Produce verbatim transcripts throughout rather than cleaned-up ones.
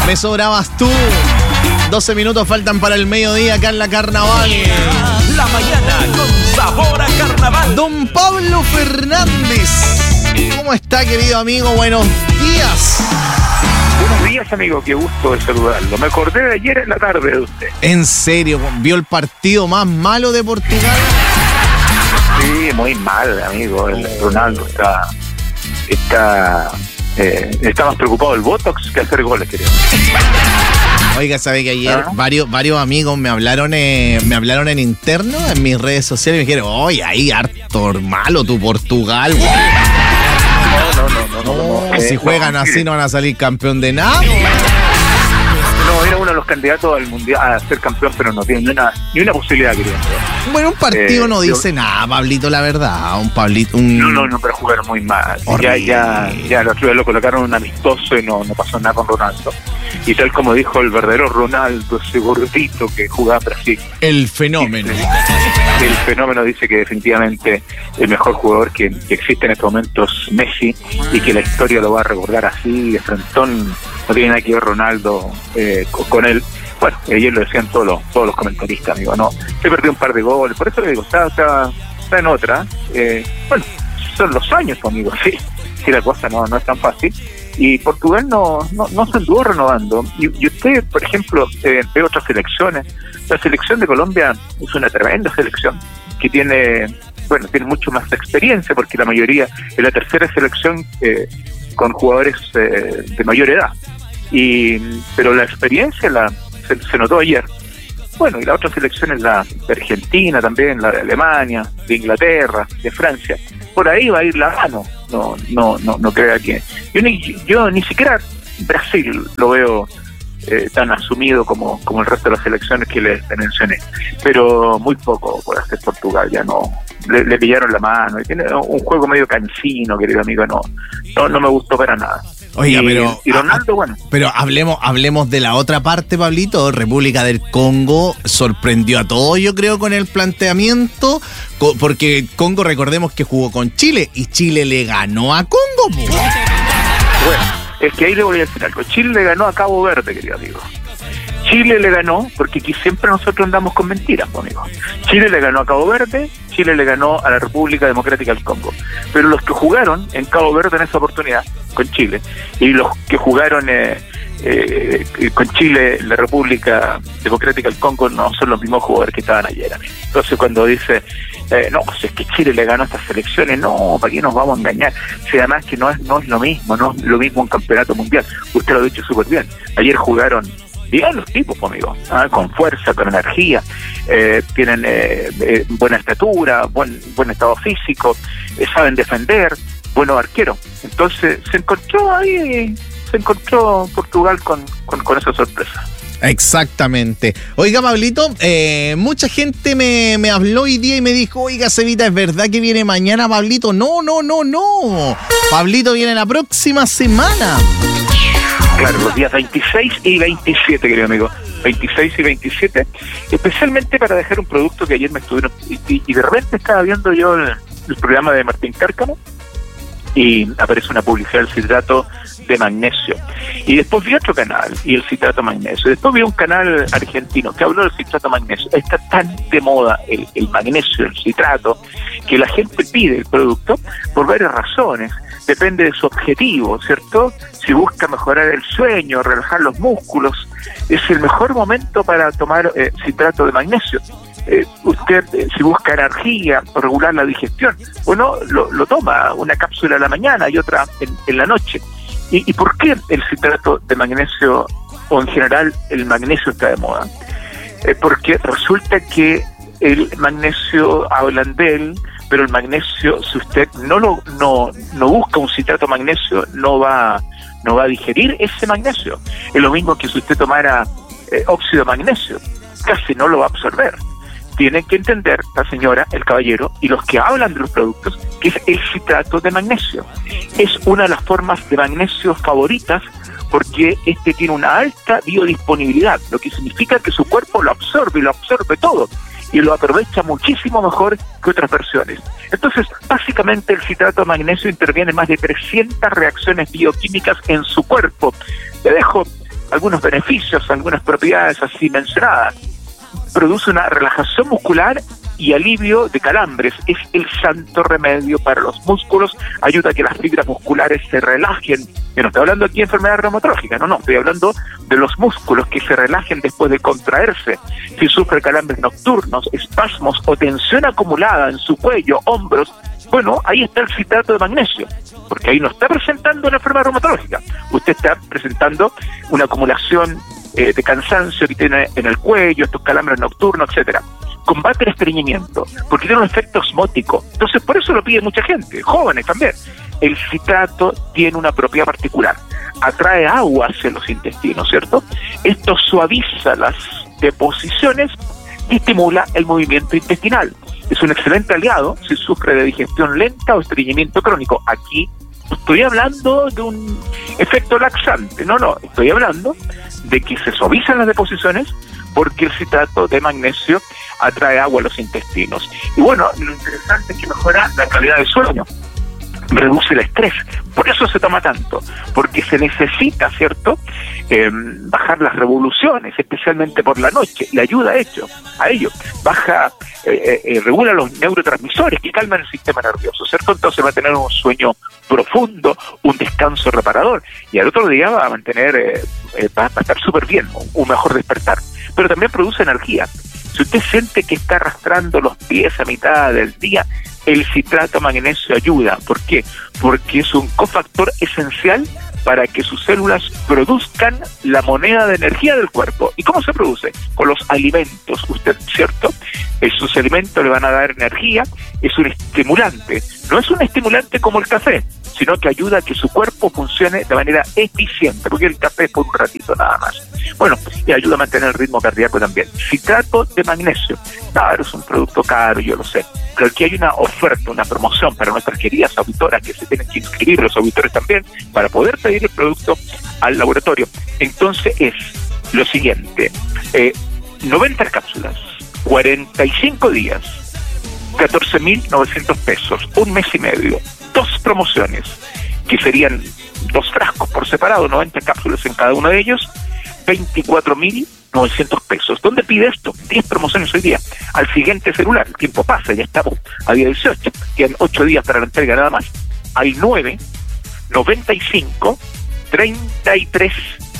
Me sobrabas tú. doce minutos faltan para el mediodía acá en la Carnaval. La mañana con sabor a carnaval. Don Pablo Fernández. ¿Cómo está, querido amigo? Buenos días. Buenos días, amigo. Qué gusto de saludarlo. Me acordé de ayer en la tarde de usted. ¿En serio? ¿Vio el partido más malo de Portugal? Sí, muy mal, amigo. El Ronaldo está... Está... Eh, está más preocupado del Botox que hacer goles, creo. Oiga, ¿sabe que ayer ¿Ah? varios, varios amigos me hablaron eh, me hablaron en interno, en mis redes sociales, y me dijeron, oye, ahí harto malo tu Portugal, güey. No, no, no, no, no, no, no. Si eh, juegan no, así mire, no van a salir campeón de nada. No, era uno de los candidatos al mundial a ser campeón, pero no tiene ni una, ni una posibilidad, creo. Bueno, un partido Eh, no yo- dice nada, Pablito, la verdad. Un Pablito, un... No, no, no, pero jugaron muy mal. Ya, Horrible. ya, ya el otro día lo colocaron un amistoso y no, no pasó nada con Ronaldo. Y tal como dijo el verdadero Ronaldo, ese gordito que jugaba en Brasil, El fenómeno. el fenómeno dice que definitivamente el mejor jugador que, que existe en estos momentos es Messi, y que la historia lo va a recordar así, de frentón. No tiene nada que ver Ronaldo eh, con, con él. Bueno, ayer lo decían todos los, todos los comentaristas, amigo, ¿no? Se perdió un par de goles, por eso le digo, está, está, está en otra. Eh, bueno, son los años, amigo, sí, sí, la cosa no, no es tan fácil. Y Portugal no, no, no se anduvo renovando. Y, y usted, por ejemplo, eh, ve otras selecciones. La selección de Colombia es una tremenda selección que tiene, bueno, tiene mucho más experiencia, porque la mayoría es la tercera selección eh, con jugadores eh, de mayor edad. Y pero la experiencia la se, se notó ayer. Bueno, y la otra selección es la de Argentina también, la de Alemania, de Inglaterra, de Francia. Por ahí va a ir la mano. No, no, no, no crea que... Yo ni, yo ni siquiera Brasil lo veo eh, tan asumido como, como el resto de las selecciones que le, le mencioné. Pero muy poco por hacer Portugal, ya no... Le, le pillaron la mano. Y tiene un juego medio cansino, querido amigo, no, no, no me gustó para nada. Oiga, y, pero... Y Ronaldo, bueno... Pero hablemos, hablemos de la otra parte, Pablito. República del Congo sorprendió a todos, yo creo, con el planteamiento, co- porque Congo, recordemos que jugó con Chile y Chile le ganó a Congo. Po. Bueno, es que ahí le voy a decir algo. Chile le ganó a Cabo Verde, querido amigo. Chile le ganó, porque aquí siempre nosotros andamos con mentiras, pues, amigo. Chile le ganó a Cabo Verde, Chile le ganó a la República Democrática del Congo. Pero los que jugaron en Cabo Verde en esa oportunidad, con Chile, y los que jugaron eh, eh, con Chile, la República Democrática del Congo, no son los mismos jugadores que estaban ayer, amigo. Entonces cuando dice, eh, no, pues es que Chile le ganó a estas selecciones, no, ¿para qué nos vamos a engañar? Si además que no es, no es lo mismo, no es lo mismo un campeonato mundial. Usted lo ha dicho súper bien. Ayer jugaron bien los tipos, amigo, ¿ah? Con fuerza, con energía, eh, tienen eh, eh, buena estatura, buen buen estado físico, eh, saben defender, buenos arqueros. Entonces se encontró ahí, se encontró Portugal con, con, con esa sorpresa. Exactamente. Oiga, Pablito, eh, mucha gente me, me habló hoy día y me dijo, oiga, Cevita, ¿es verdad que viene mañana, Pablito? No, no, no, no. Pablito viene la próxima semana. Claro, los días veintiséis y veintisiete, querido amigo. veintiséis y veintisiete, especialmente para dejar un producto que ayer me estuvieron... Y, y, y de repente estaba viendo yo el, el programa de Martín Cárcamo y aparece una publicidad del citrato de magnesio. Y después vi otro canal y el citrato magnesio. Después vi un canal argentino que habló del citrato magnesio. Está tan de moda el, el magnesio, el citrato, que la gente pide el producto por varias razones. Depende de su objetivo, ¿cierto? Si busca mejorar el sueño, relajar los músculos, es el mejor momento para tomar eh, citrato de magnesio. Eh, usted, eh, si busca energía o regular la digestión, bueno, lo, lo toma, una cápsula a la mañana y otra en, en la noche. ¿Y, ¿Y por qué el citrato de magnesio, o en general el magnesio, está de moda? Eh, porque resulta que el magnesio, hablan de él, pero el magnesio, si usted no lo no no busca un citrato de magnesio, no va no va a digerir ese magnesio. Es lo mismo que si usted tomara eh, óxido de magnesio, casi no lo va a absorber. Tienen que entender, la señora, el caballero, y los que hablan de los productos, que es el citrato de magnesio. Es una de las formas de magnesio favoritas, porque este tiene una alta biodisponibilidad, lo que significa que su cuerpo lo absorbe y lo absorbe todo, y lo aprovecha muchísimo mejor que otras versiones. Entonces, básicamente el citrato de magnesio interviene en más de trescientas reacciones bioquímicas en su cuerpo. Le dejo algunos beneficios, algunas propiedades así mencionadas. Produce una relajación muscular y alivio de calambres. Es el santo remedio para los músculos, ayuda a que las fibras musculares se relajen. Yo no estoy hablando aquí de enfermedad reumatológica, no, no, estoy hablando de los músculos que se relajen después de contraerse. Si sufre calambres nocturnos, espasmos o tensión acumulada en su cuello, hombros, bueno, ahí está el citrato de magnesio, porque ahí no está presentando una enfermedad reumatológica, usted está presentando una acumulación eh, de cansancio que tiene en el cuello, estos calambres nocturnos, etcétera. Combate el estreñimiento, porque tiene un efecto osmótico, entonces por eso lo pide mucha gente, jóvenes también. El citrato tiene una propiedad particular, atrae agua hacia los intestinos, ¿cierto? Esto suaviza las deposiciones y estimula el movimiento intestinal. Es un excelente aliado si sufre de digestión lenta o estreñimiento crónico. Aquí no estoy hablando de un efecto laxante, no, no, estoy hablando de que se suavizan las deposiciones porque el citrato de magnesio atrae agua a los intestinos. Y bueno, lo interesante es que mejora la calidad del sueño, reduce el estrés, por eso se toma tanto, porque se necesita, ¿cierto?, eh, bajar las revoluciones, especialmente por la noche, le ayuda a ello, a ello, baja, eh, eh, regula los neurotransmisores que calman el sistema nervioso, ¿cierto? Entonces va a tener un sueño profundo, un descanso reparador, y al otro día va a mantener, eh, eh, va, va a estar súper bien, un, un mejor despertar, pero también produce energía. Si usted siente que está arrastrando los pies a mitad del día, el citrato magnesio ayuda. ¿Por qué? Porque es un cofactor esencial para que sus células produzcan la moneda de energía del cuerpo. ¿Y cómo se produce? Con los alimentos. Usted, ¿cierto? Esos alimentos le van a dar energía, es un estimulante. No es un estimulante como el café, sino que ayuda a que su cuerpo funcione de manera eficiente, porque el café es por un ratito nada más. Bueno, y ayuda a mantener el ritmo cardíaco también. Citrato de magnesio. Claro, es un producto caro, yo lo sé, pero aquí hay una oferta, una promoción para nuestras queridas auditoras que se tienen que inscribir, los auditores también, para poder pedir el producto al laboratorio. Entonces es lo siguiente, eh, noventa cápsulas, cuarenta y cinco días, catorce mil novecientos pesos, un mes y medio, dos promociones, que serían dos frascos por separado, noventa cápsulas en cada uno de ellos, veinticuatro mil novecientos pesos. ¿Dónde pide esto? diez promociones hoy día. Al siguiente celular, el tiempo pasa, ya estamos a día dieciocho, quedan ocho días para la entrega nada más. Al nueve, noventa y cinco, treinta y tres,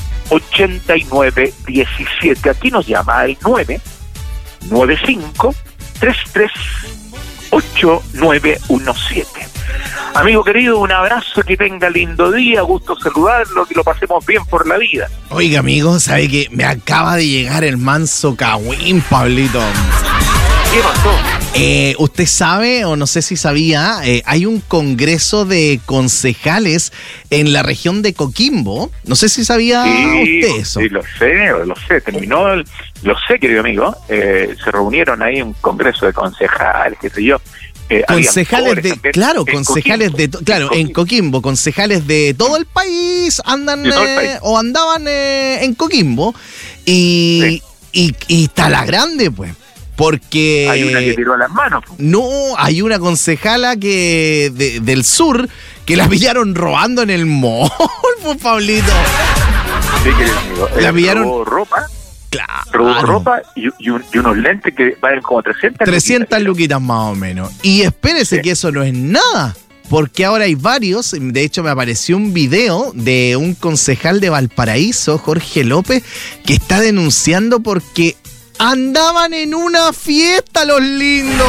ochenta y nueve, diecisiete. Aquí nos llama al nueve, noventa y cinco, treinta y tres, ocho nueve uno siete. Amigo querido, un abrazo, que tenga lindo día, gusto saludarlo, que lo pasemos bien por la vida. Oiga, amigo, ¿sabe que me acaba de llegar el manso cagüín, Pablito? ¿Qué pasó? Eh, usted sabe, o no sé si sabía, eh, hay un congreso de concejales en la región de Coquimbo. No sé si sabía sí, usted eso. Sí, lo sé, lo sé, terminó, el, lo sé, querido amigo, eh, se reunieron ahí un congreso de concejales, qué sé yo. Eh, concejales de, también, claro, concejales Coquimbo, de, claro, en Coquimbo. en Coquimbo, concejales de todo el país andan el eh, país. o andaban eh, en Coquimbo y, sí. y, y está la grande, pues. Porque hay una que tiró las manos. No, hay una concejala que de, del sur que la pillaron robando en el mall, pues, Pablito. Sí, querido amigo. La pillaron robó ropa. Claro. Robó ropa y, y, un, y unos lentes que valen como trescientas trescientas luquitas más o menos. Y espérese sí. que eso no es nada. Porque ahora hay varios, de hecho me apareció un video de un concejal de Valparaíso, Jorge López, que está denunciando porque andaban en una fiesta los lindos.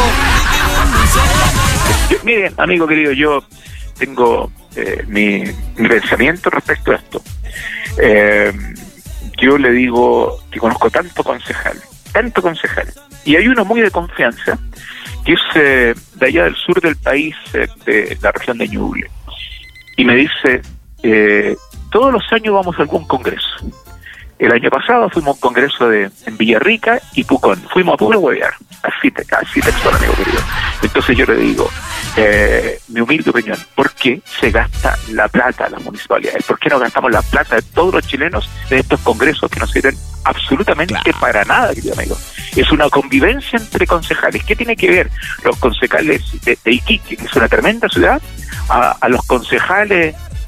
Yo, miren, amigo querido, yo tengo eh, mi, mi pensamiento respecto a esto. Eh, yo le digo que conozco tanto concejal, tanto concejal, y hay uno muy de confianza, que es eh, de allá del sur del país, eh, de la región de Ñuble, y me dice, eh, todos los años vamos a algún congreso. El año pasado fuimos a un congreso de, en Villarrica y Pucón. Fuimos a puro huevear. Así, te, así textual, amigo querido. Entonces yo le digo, eh, mi humilde opinión, ¿por qué se gasta la plata de las municipalidades? ¿Por qué no gastamos la plata de todos los chilenos en estos congresos que no sirven absolutamente claro. para nada, querido amigo? Es una convivencia entre concejales. ¿Qué tiene que ver los concejales de, de Iquique, que es una tremenda ciudad, a, a los concejales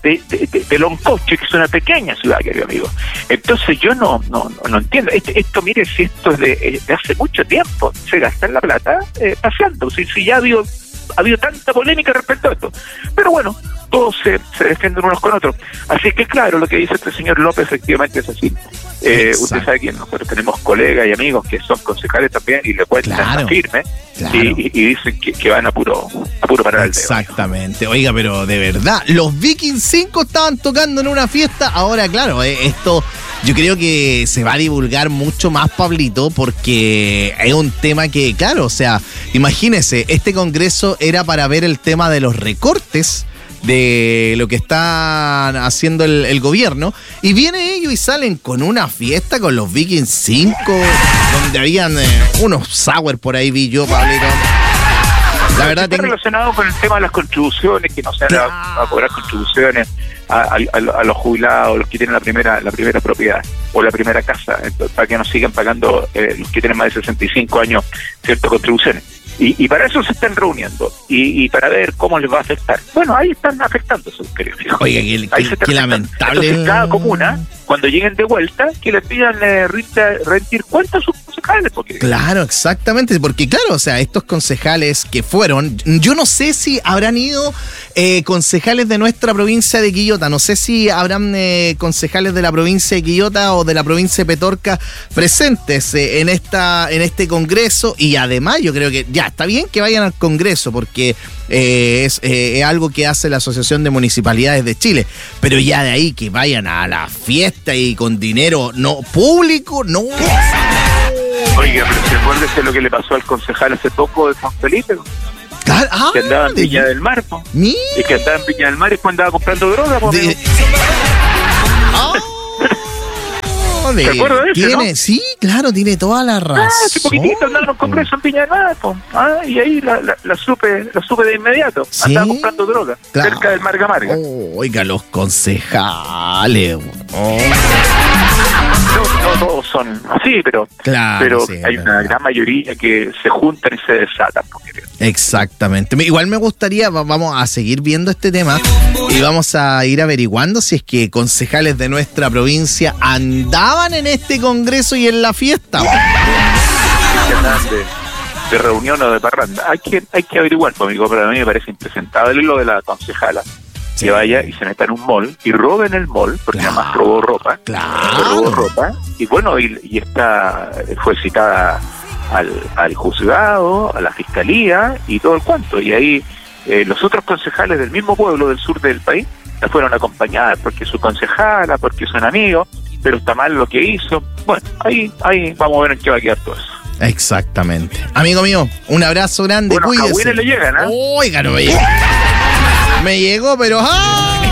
de, de, de, de Loncoche, que es una pequeña ciudad, querido amigo. Entonces yo no no no, no entiendo. Esto, esto, mire, si esto es de, de hace mucho tiempo, se gasta en la plata eh, paseando. Si, si ya ha habido, ha habido tanta polémica respecto a esto. Pero bueno, todos se, se defienden unos con otros. Así que claro, lo que dice este señor López efectivamente es así. Eh, usted sabe que nosotros tenemos colegas y amigos que son concejales también y le cuentan claro, firme claro. y, y, y dicen que, que van a puro, a puro parar el dedo. Exactamente. Oiga, pero de verdad, los Vikings cinco estaban tocando en una fiesta. Ahora, claro, eh, esto yo creo que se va a divulgar mucho más, Pablito, porque es un tema que, claro, o sea, imagínese, este congreso era para ver el tema de los recortes de lo que están haciendo el, el gobierno, y vienen ellos y salen con una fiesta con los Vikings cinco, donde habían eh, unos sour por ahí, vi yo, Pablito. La verdad está tengo... relacionado con el tema de las contribuciones, que no se van claro. a, a cobrar contribuciones a, a, a los jubilados, los que tienen la primera la primera propiedad o la primera casa, entonces, para que no sigan pagando eh, los que tienen más de sesenta y cinco años ciertas contribuciones. Y, y para eso se están reuniendo y, y para ver cómo les va a afectar. Bueno, ahí están afectándose, querido hijo. Oiga, qué, qué, qué lamentable. Entonces, cada comuna, cuando lleguen de vuelta, que les pidan eh, rendir cuentas a sus concejales. Porque... Claro, exactamente, porque claro, o sea, estos concejales que fueron, yo no sé si habrán ido eh, concejales de nuestra provincia de Quillota, no sé si habrán eh, concejales de la provincia de Quillota o de la provincia de Petorca presentes eh, en esta en este congreso, y además yo creo que ya está bien que vayan al congreso porque eh, es, eh, es algo que hace la Asociación de Municipalidades de Chile, pero ya de ahí que vayan a la fiesta y con dinero no público, no. Oiga, pero recuérdese lo que le pasó al concejal hace poco de San Felipe, claro, ah, que andaba en Viña del Mar, po. Y que andaba en Viña del Mar y después andaba comprando droga, po, de... oh. ¿Te acuerdas de eso, tiene, no? Sí, claro, tiene toda la razón. Ah, hace poquitito andaba en un congreso en Viña del Mar, po. Ah, y ahí la, la, la supe la supe de inmediato. ¿Sí? Andaba comprando droga, claro. Cerca del Marga Marga. Oh, oiga, los concejales. Oh. No, no todos son así, pero, claro, pero sí, hay una gran mayoría que se juntan y se desatan. Exactamente. Igual me gustaría, vamos a seguir viendo este tema y vamos a ir averiguando si es que concejales de nuestra provincia andaban en este congreso y en la fiesta. De, de reunión o de parranda. Hay que, hay que averiguar, amigo, pero a mí me parece impresentable lo de la concejala. Sí. Que vaya y se meta en un mall y robe en el mall, porque claro. además robó ropa. Claro. Robó ropa. Y bueno, y, y esta fue citada al, al juzgado, a la fiscalía y todo el cuento. Y ahí eh, los otros concejales del mismo pueblo del sur del país la fueron a acompañar porque su concejala, porque son amigos, pero está mal lo que hizo. Bueno, ahí, ahí vamos a ver en qué va a quedar todo eso. Exactamente. Amigo mío, un abrazo grande, bueno, cuídese. Bueno, le llegan, ¿eh? Oiga, no me llegó. Me llegó, pero ¡ay!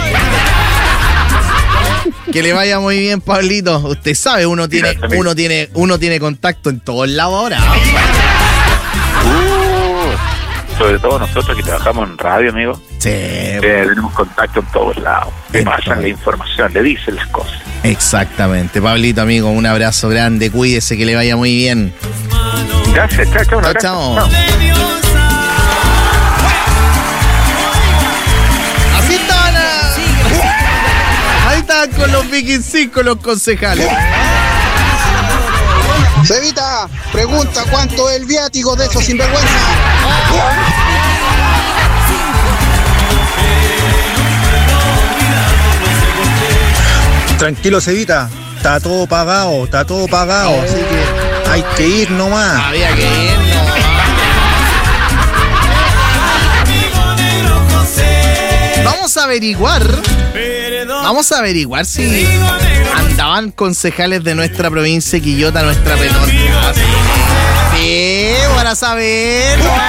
Que le vaya muy bien, Pablito. Usted sabe, uno tiene, uno tiene, uno tiene contacto en todos lados ahora. Uh, sobre todo nosotros que trabajamos en radio, amigo. Sí. Eh, tenemos contacto en todos lados. Le pasan la información, le dicen las cosas. Exactamente. Pablito, amigo, un abrazo grande. Cuídese, que le vaya muy bien. Gracias, chao, chao. Chao, chao. chao. Así estaban. Ahí estaban con los Vikings cinco, los concejales. Cevita, pregunta cuánto es el viático de esos sinvergüenza. Tranquilo, Cevita, está todo pagado, está todo pagado, oh. Así que hay que ir nomás. Había que ir nomás. Vamos a averiguar, vamos a averiguar si andaban concejales de nuestra provincia de Quillota, nuestra Petorca. Sí, para saber.